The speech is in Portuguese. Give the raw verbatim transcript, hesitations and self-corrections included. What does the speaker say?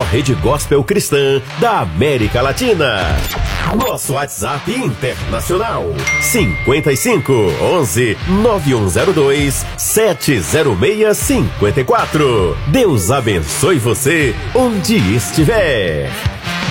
rede gospel cristã da América Latina. Nosso WhatsApp internacional cinquenta e cinco, onze, nove um zero dois, sete zero seis cinco quatro. Deus abençoe você onde estiver.